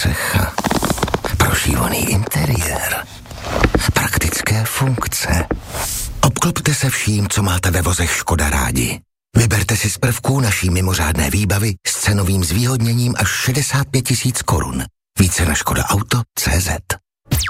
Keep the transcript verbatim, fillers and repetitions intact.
střecha, prošívaný interiér, praktické funkce. Obklopte se vším, co máte ve vozech Škoda rádi. Vyberte si z prvků naší mimořádné výbavy s cenovým zvýhodněním až šedesát pět tisíc korun. Více na škoda auto tečka cé zet.